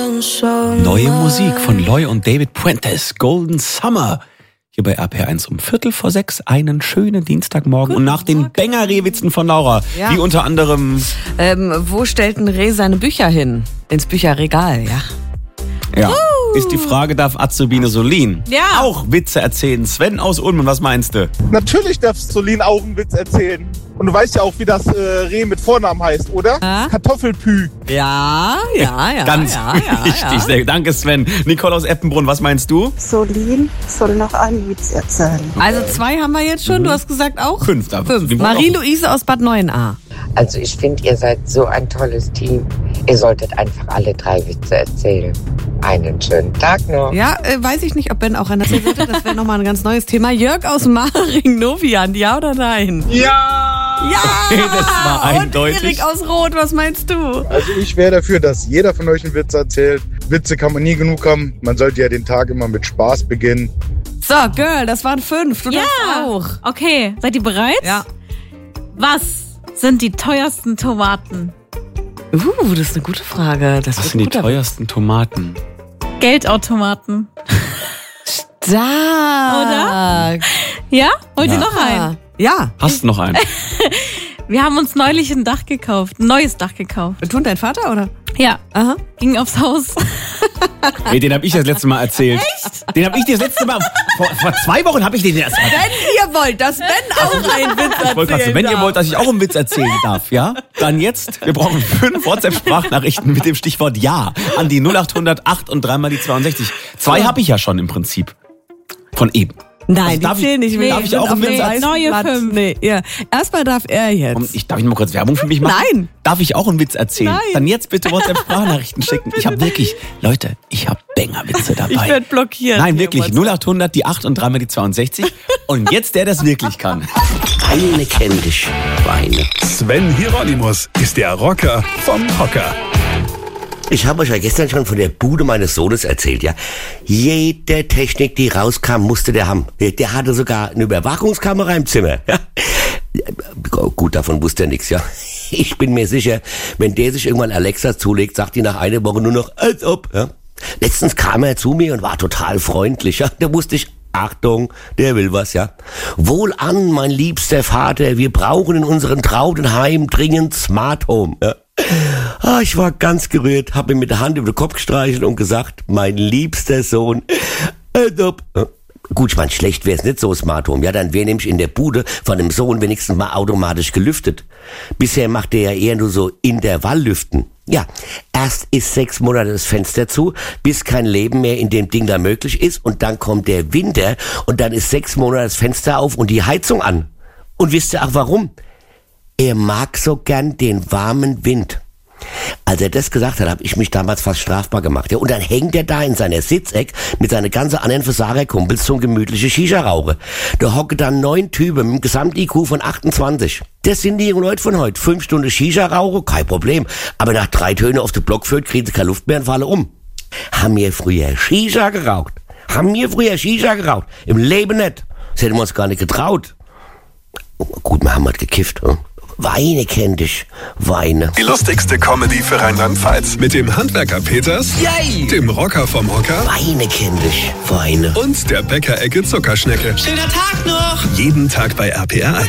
Neue Musik von Loy und David Puentes, Golden Summer. Hier bei RPR1 um 5:45, einen schönen Dienstagmorgen. Und nach den Banger-Rehwitzen von Laura, wie unter anderem... Wo stellt ein Reh seine Bücher hin? Ins Bücherregal, ja. Ja, ist die Frage, darf Azubine Solin auch Witze erzählen? Sven aus Ulm, was meinst du? Natürlich darf Solin auch einen Witz erzählen. Und du weißt ja auch, wie das Reh mit Vornamen heißt, oder? Kartoffelpü. Ja. Ganz richtig, sehr gut. Danke Sven. Nicole aus Eppenbrunn, was meinst du? Solin soll noch einen Witz erzählen. Also 2 haben wir jetzt schon, du hast gesagt auch? 5 darf ich. Marie-Louise aus Bad Neuenahr. Also ich finde, ihr seid so ein tolles Team. Ihr solltet einfach alle 3 Witze erzählen. Einen schönen Tag noch. Ja, weiß ich nicht, ob Ben auch einer erzählen sollte. Das wäre nochmal ein ganz neues Thema. Jörg aus Maring-Novian, ja oder nein? Ja, das war eindeutig. Und Erik aus Roth, was meinst du? Also ich wäre dafür, dass jeder von euch einen Witz erzählt. Witze kann man nie genug haben. Man sollte ja den Tag immer mit Spaß beginnen. So, Girl, das waren 5. Du darfst auch. Okay, seid ihr bereit? Ja. Was sind die teuersten Tomaten? Das ist eine gute Frage. Was sind die teuersten Tomaten? Geldautomaten. Stark. Oder? Ja? Wollt ihr noch einen? Ja. Hast du noch einen? Wir haben uns neulich ein Dach gekauft. Ein neues Dach gekauft. Du und dein Vater, oder? Ja. Aha. Ging aufs Haus. Nee, den habe ich das letzte Mal erzählt. Echt? Den habe ich dir das letzte Mal... Vor 2 Wochen habe ich den erst erzählt. Wenn ihr wollt, dass Ben auch einen Witz erzählen wenn ihr wollt, dass ich auch einen Witz erzählen darf, ja? Dann jetzt, wir brauchen 5 WhatsApp-Sprachnachrichten mit dem Stichwort Ja an die 0800 8 und 3 mal die 62. 2 habe ich ja schon im Prinzip. Von eben. Nein, die zählen nicht. Darf ich auch einen Witz erzählen? Neue 5. Nee, ja. Erstmal darf er jetzt. Darf ich mal kurz Werbung für mich machen? Nein. Darf ich auch einen Witz erzählen? Nein. Dann jetzt bitte WhatsApp-Sprachnachrichten schicken. Ich habe wirklich, Leute, ich habe Banger-Witze dabei. Ich werde blockiert. Nein, wirklich. 0800, die 8 und 3 mal die 62. Und jetzt der, der es wirklich kann. Weine kenn dich, Weine. Sven Hieronymus ist der Rocker vom Hocker. Ich habe euch ja gestern schon von der Bude meines Sohnes erzählt, ja. Jede Technik, die rauskam, musste der haben. Der hatte sogar eine Überwachungskamera im Zimmer. Ja. Gut, davon wusste er nichts, ja. Ich bin mir sicher, wenn der sich irgendwann Alexa zulegt, sagt die nach einer Woche nur noch, als ob, ja. Letztens kam er zu mir und war total freundlich, ja. Da wusste ich, Achtung, der will was, ja. Wohlan, mein liebster Vater, wir brauchen in unserem trauten Heim dringend Smart Home, ja. Ich war ganz gerührt, habe ihm mit der Hand über den Kopf gestreichelt und gesagt, mein liebster Sohn, gut, ich meine, schlecht wäre es nicht so, Smart Home, ja, dann wäre nämlich in der Bude von dem Sohn wenigstens mal automatisch gelüftet. Bisher macht er ja eher nur so Intervalllüften. Ja, erst ist 6 Monate das Fenster zu, bis kein Leben mehr in dem Ding da möglich ist und dann kommt der Winter und dann ist 6 Monate das Fenster auf und die Heizung an. Und wisst ihr auch warum? Er mag so gern den warmen Wind. Als er das gesagt hat, habe ich mich damals fast strafbar gemacht. Ja, und dann hängt er da in seiner Sitzeck mit seinen ganzen anderen Versagerkumpels zum gemütlichen Shisha-Rauchen. Da hocken dann 9 Typen mit einem Gesamt-IQ von 28. Das sind die jungen Leute von heute. 5 Stunden Shisha-Rauchen, kein Problem. Aber nach 3 Tönen auf den Block führt, kriegen sie keine Luft mehr und fallen um. Haben wir früher Shisha geraucht? Im Leben nicht. Das hätten wir uns gar nicht getraut. Gut, wir haben halt gekifft. Weine kenn dich, Weine. Die lustigste Comedy für Rheinland-Pfalz. Mit dem Handwerker Peters, dem Rocker vom Hocker Weine kenn dich, Weine. und der Bäckerecke Zuckerschnecke. Schöner Tag noch. Jeden Tag bei RPR1.